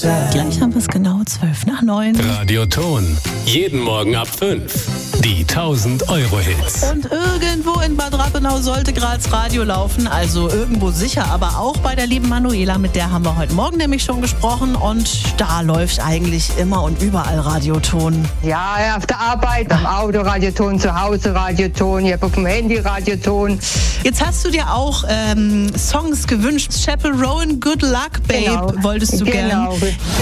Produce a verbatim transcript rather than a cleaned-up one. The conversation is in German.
Gleich haben wir es genau zwölf nach neun. Radioton. Jeden Morgen ab fünf. Die tausend Euro Hits. Und irgendwo in Bad Rappenau sollte gerade das Radio laufen. Also irgendwo sicher, aber auch bei der lieben Manuela. Mit der haben wir heute Morgen nämlich schon gesprochen. Und da läuft eigentlich immer und überall Radioton. Ja, auf der Arbeit, am Auto Radioton, zu Hause Radioton, ich habe auf dem Handy Radioton. Jetzt hast du dir auch ähm, Songs gewünscht. Chappell Rowan, Good Luck, Babe, Genau. wolltest du Genau. gern.